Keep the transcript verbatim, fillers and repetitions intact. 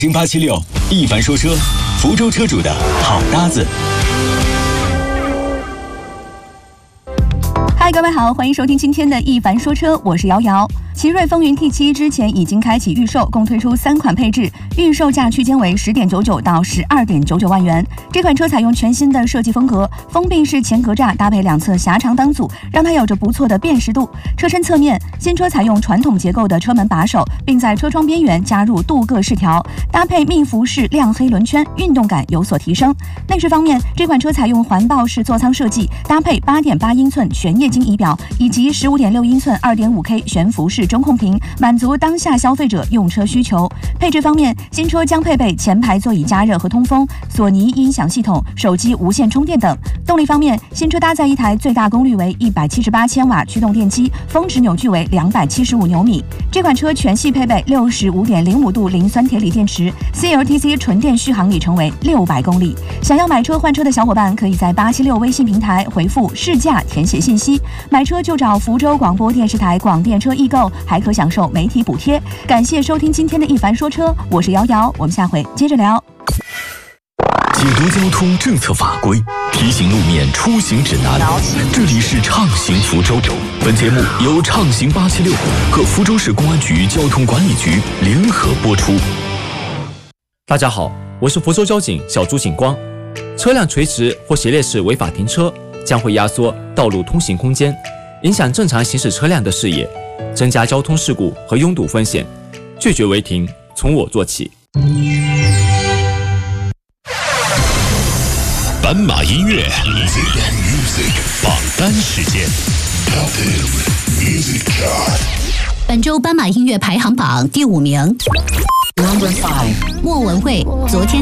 零八七六一凡说车，福州车主的好搭子。 嗨，各位好，欢迎收听今天的一凡说车，我是瑶瑶。奇瑞风云 T 七 之前已经开启预售，共推出三款配置，预售价区间为 十点九九 到 十二点九九万元。这款车采用全新的设计风格，封闭式前格栅搭配两侧狭长档组，让它有着不错的辨识度。车身侧面，新车采用传统结构的车门把手，并在车窗边缘加入镀铬饰条，搭配密辐式亮黑轮圈，运动感有所提升。内饰方面，这款车采用环抱式座舱设计，搭配 八点八英寸全液晶仪表以及 十五点六英寸 二点五K 悬浮式中控屏，满足当下消费者用车需求。配置方面，新车将配备前排座椅加热和通风、索尼音响系统、手机无线充电等。动力方面，新车搭载一台最大功率为一百七十八千瓦驱动电机，峰值扭矩为两百七十五牛米。这款车全系配备 六十五点零五度磷酸铁锂电池 ，C L T C 纯电续航里程为六百公里。想要买车换车的小伙伴，可以在八七六微信平台回复试驾填写信息，买车就找福州广播电视台广电车易购，还可享受媒体补贴。感谢收听今天的一凡说车，我是瑶瑶，我们下回接着聊。 解读交通政策法规，提醒路面出行指南。这里是畅行福州，本节目由畅行八七六和福州市公安局交通管理局联合播出。 大家好，我是福州交警小朱警光。车辆垂直或斜列式违法停车将会压缩道路通行空间，影响正常行驶车辆的视野，增加交通事故和拥堵风险。拒绝违停，从我做起。 斑马音乐榜单时间。 本周斑马音乐排行榜第五名，莫文蔚，昨天。